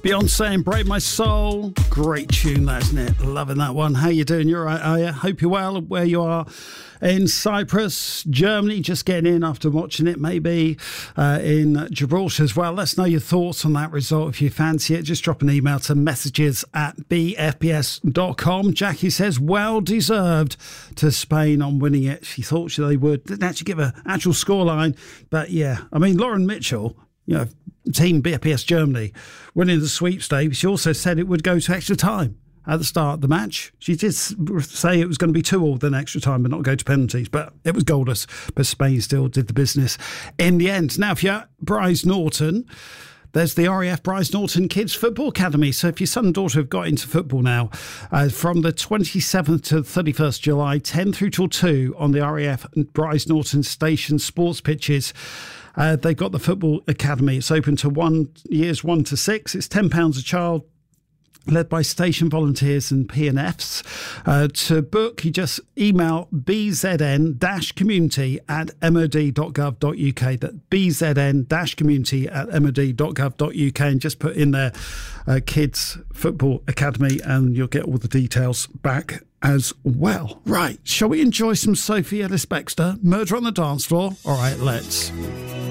Beyonce and Break My Soul. Great tune, that, isn't it? Loving that one. How you doing? You're right, are you? Hope you're well where you are in Cyprus, Germany, just getting in after watching it, maybe in Gibraltar as well. Let us know your thoughts on that result. If you fancy it, just drop an email to messages@bfbs.com. Jackie says, well deserved to Spain on winning it. She thought they would. Didn't actually give an actual scoreline, but yeah. I mean, Lauren Mitchell, you know, Team BFBS Germany winning the sweepstakes. She also said it would go to extra time at the start of the match. She did say it was going to be 2-2 then extra time, but not go to penalties. But it was goalless. But Spain still did the business in the end. Now, if you're at Bryce Norton, there's the RAF Bryce Norton Kids Football Academy. So if your son and daughter have got into football now, from the 27th to 31st July, 10 through till 2 on the RAF Bryce Norton Station sports pitches, they've got the Football Academy. It's open to years 1 to 6. It's £10 a child, led by station volunteers and PNFs. To book, you just email bzn-community@mod.gov.uk. That bzn-community@mod.gov.uk, and just put in there Kids Football Academy and you'll get all the details back as well. Right, shall we enjoy some Sophie Ellis-Bextor, Murder on the Dance Floor? All right, let's.